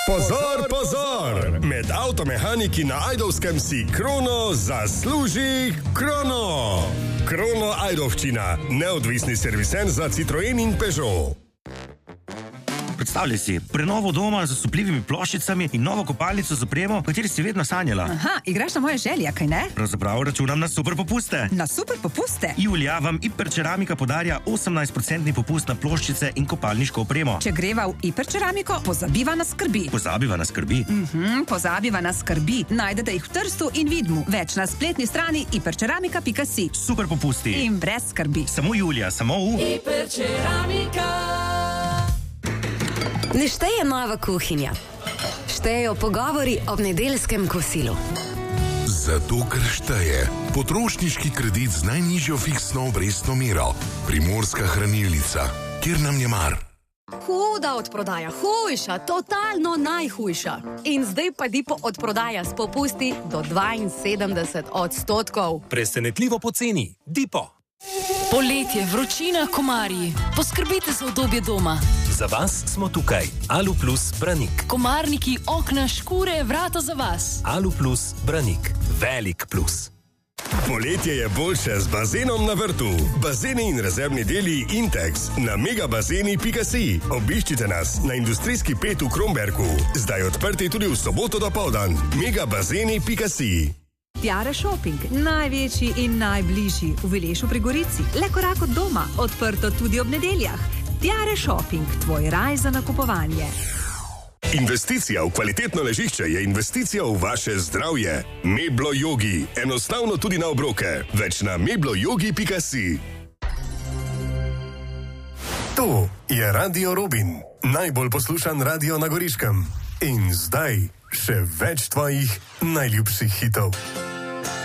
Pozor, pozor! Med avtomehaniki na Ajdovskem si Krono zasluži krono. Krono Ajdovščina, neodvisni serviser za Citroen in Peugeot. Predstavljaj si, prenovo doma z osupljivimi ploščicami in novo kopalnico z opremo, o kateri si vedno sanjala. Aha, igraš na moje želje, kaj ne? Pravzaprav računam na super popuste. Na super popuste? Julija vam Hiperceramika podarja 18% popust na ploščice in kopalniško opremo. Če greva v Hiperceramiko, pozabiva na skrbi. Pozabiva na skrbi? Pozabiva na skrbi. Najdete jih v Trstu in Vidmu. Več na spletni strani hiperceramika.si. Super popusti. In brez skrbi. Samo Julija, samo v Hiperceramika. Ne šteje nova kuhinja. Štejejo pogovori ob nedeljskem kosilu. Zato, ker šteje potrošniški kredit z najnižjo fiksno obrestno mero. Primorska hranilnica, kjer nam je mar. Huda odprodaja, hujša, totalno najhujša. In zdaj pa Dipo odprodaja s popusti do 72%. Presenetljivo poceni. Dipo. Poletje, vročina, komarji. Poskrbite za udobje doma. Za vas smo tukaj. Alu Plus Branik. Komarniki, okna, škure, vrata za vas. Alu Plus Branik. Velik plus. Poletje je boljše z bazenom na vrtu. Bazeni in rezervni deli Intex na megabazeni.si. Obiščite nas na industrijski 5 v Kromberku. Zdaj odprti tudi v soboto dopoldan. megabazeni.si. Tiare Shopping, največji in najbližji v Vilešu pri Gorici. Le korak od doma, odprto tudi ob nedeljah. Tiare Shopping, tvoj raj za nakupovanje. Investicija v kvalitetno ležišče je investicija v vaše zdravje. Meblo Yogi, enostavno tudi na obroke. Več na mebloyogi.si. To je Radio Robin, najbolj poslušan radio na Goriškem. In zdaj še več tvojih najljubših hitov.